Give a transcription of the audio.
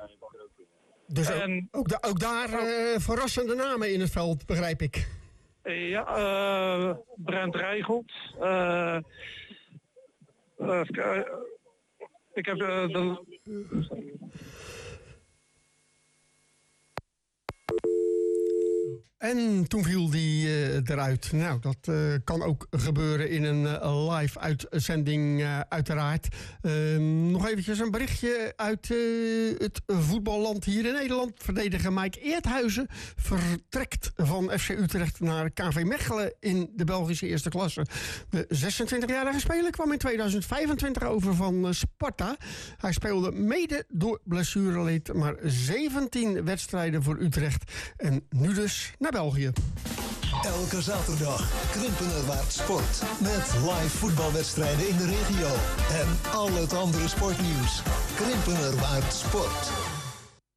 Dus ook daar verrassende namen in het veld, begrijp ik. Brent Rijgelt. Ik heb En toen viel die eruit. Nou, dat kan ook gebeuren in een live uitzending uiteraard. Nog eventjes een berichtje uit het voetballand hier in Nederland. Verdediger Mike Eerthuizen vertrekt van FC Utrecht naar KV Mechelen in de Belgische eerste klasse. De 26-jarige speler kwam in 2025 over van Sparta. Hij speelde mede door blessureleed maar 17 wedstrijden voor Utrecht. En nu dus naar België. Elke zaterdag Krimpenerwaard Sport. Met live voetbalwedstrijden in de regio. En al het andere sportnieuws. Krimpenerwaard Sport.